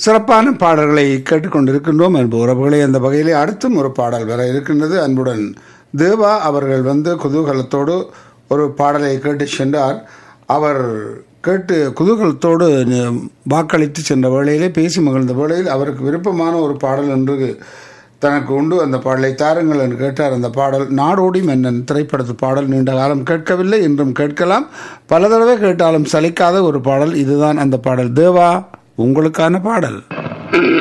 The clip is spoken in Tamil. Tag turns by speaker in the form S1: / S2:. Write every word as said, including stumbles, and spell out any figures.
S1: சிறப்பான பாடல்களை கேட்டுக்கொண்டிருக்கின்றோம் அன்பு உறவுகளை. அந்த வகையிலே அடுத்தும் ஒரு பாடல் வர இருக்கின்றது. அன்புடன் தேவா அவர்கள் வந்து குதூகலத்தோடு ஒரு பாடலை கேட்டு சென்றார். அவர் கேட்டு குதூகலத்தோடு வாக்களித்து சென்ற வேளையிலே பேசி மகிழ்ந்த வேளையில் அவருக்கு விருப்பமான ஒரு பாடல் என்று தனக்கு உண்டு. அந்த பாடலை தாருங்கள் என்று கேட்டார். அந்த பாடல் நாடோடி மன்னன் திரைப்படத்து பாடல். நீண்ட காலம் கேட்கவில்லை, இன்றும் கேட்கலாம். பல தடவை கேட்டாலும் சலிக்காத ஒரு பாடல். இதுதான் அந்த பாடல். தேவா, உங்களுக்கான பாடல்.